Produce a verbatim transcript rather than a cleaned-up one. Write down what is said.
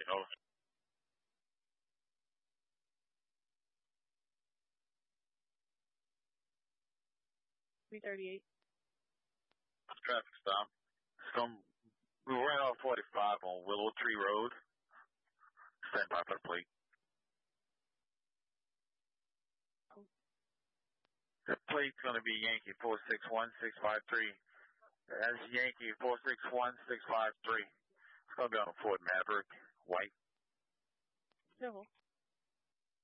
thirty-eight, over. three thirty-eight. Traffic stop. Some, we ran off forty-five on Willow Tree Road. Stand by for the plate. The plate's going to be Yankee four six one six five three. That's Yankee four six one six five three. It's going to be on Ford Maverick, white. Civil.